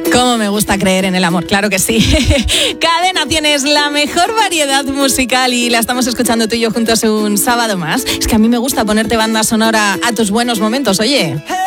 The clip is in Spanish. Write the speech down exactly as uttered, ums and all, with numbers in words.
Cómo me gusta creer en el amor, claro que sí. Cadena, tienes la mejor variedad musical y la estamos escuchando tú y yo juntos un sábado más. Es que a mí me gusta ponerte banda sonora a tus buenos momentos, oye.